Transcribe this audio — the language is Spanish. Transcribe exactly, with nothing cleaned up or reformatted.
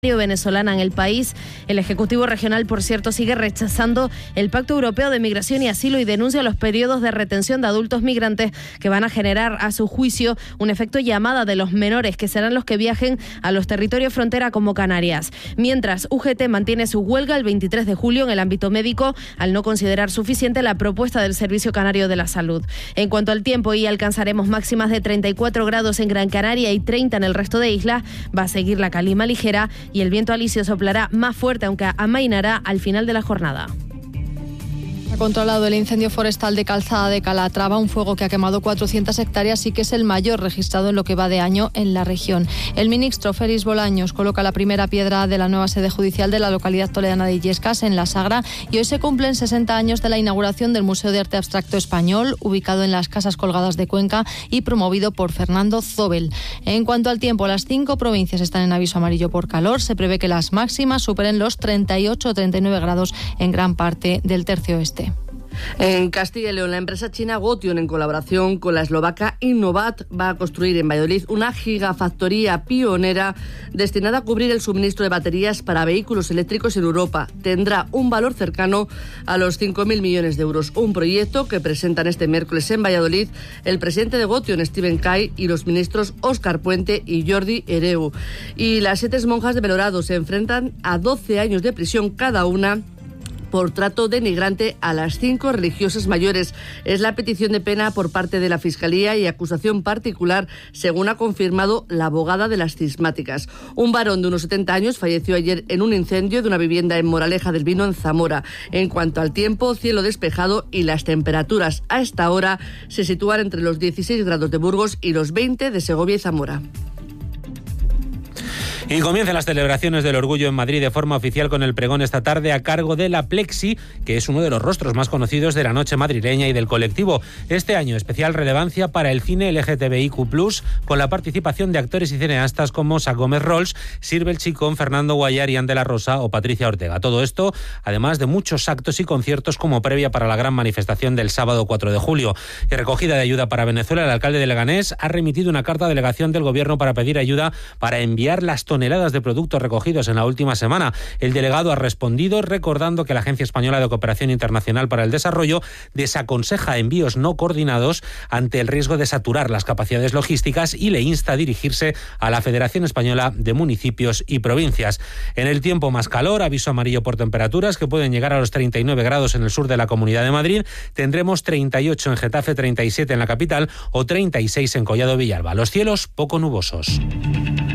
venezolana en el país. El Ejecutivo Regional, por cierto, sigue rechazando el Pacto Europeo de Migración y Asilo y denuncia los periodos de retención de adultos migrantes que van a generar, a su juicio, un efecto llamada de los menores, que serán los que viajen a los territorios frontera como Canarias. Mientras, U G T mantiene su huelga el veintitrés de julio en el ámbito médico al no considerar suficiente la propuesta del Servicio Canario de la Salud. En cuanto al tiempo, hoy alcanzaremos máximas de treinta y cuatro grados en Gran Canaria y treinta en el resto de islas. Va a seguir la calima ligera y el viento alisio soplará más fuerte, aunque amainará al final de la jornada. Ha controlado el incendio forestal de Calzada de Calatrava, un fuego que ha quemado cuatrocientas hectáreas y que es el mayor registrado en lo que va de año en la región. El ministro Félix Bolaños coloca la primera piedra de la nueva sede judicial de la localidad toledana de Illescas, en La Sagra, y hoy se cumplen sesenta años de la inauguración del Museo de Arte Abstracto Español, ubicado en las Casas Colgadas de Cuenca y promovido por Fernando Zobel. En cuanto al tiempo, las cinco provincias están en aviso amarillo por calor. Se prevé que las máximas superen los treinta y ocho o treinta y nueve grados en gran parte del tercio oeste. En Castilla y León, la empresa china Gotion, en colaboración con la eslovaca Innovat, va a construir en Valladolid una gigafactoría pionera destinada a cubrir el suministro de baterías para vehículos eléctricos en Europa. Tendrá un valor cercano a los cinco mil millones de euros. Un proyecto que presentan este miércoles en Valladolid el presidente de Gotion, Steven Kay, y los ministros Óscar Puente y Jordi Hereu. Y las siete monjas de Belorado se enfrentan a doce años de prisión cada una por trato denigrante a las cinco religiosas mayores. Es la petición de pena por parte de la Fiscalía y acusación particular, según ha confirmado la abogada de las cismáticas. Un varón de unos setenta años falleció ayer en un incendio de una vivienda en Moraleja del Vino, en Zamora. En cuanto al tiempo, cielo despejado y las temperaturas a esta hora se sitúan entre los dieciséis grados de Burgos y los veinte de Segovia y Zamora. Y comienzan las celebraciones del orgullo en Madrid de forma oficial con el pregón esta tarde a cargo de la Plexi, que es uno de los rostros más conocidos de la noche madrileña y del colectivo. Este año, especial relevancia para el cine L G T B I Q plus, con la participación de actores y cineastas como Sa Gómez Rols, Sirvel Chicón, Fernando Guayar, Ian de la Rosa o Patricia Ortega. Todo esto, además de muchos actos y conciertos como previa para la gran manifestación del sábado cuatro de julio. Y recogida de ayuda para Venezuela, el alcalde de Leganés ha remitido una carta a delegación del gobierno para pedir ayuda para enviar las toneladas de productos recogidos en la última semana. El delegado ha respondido recordando que la Agencia Española de Cooperación Internacional para el Desarrollo desaconseja envíos no coordinados ante el riesgo de saturar las capacidades logísticas y le insta a dirigirse a la Federación Española de Municipios y Provincias. En el tiempo, más calor, aviso amarillo por temperaturas que pueden llegar a los treinta y nueve grados en el sur de la Comunidad de Madrid. Tendremos treinta y ocho en Getafe, treinta y siete en la capital o treinta y seis en Collado Villalba. Los cielos poco nubosos.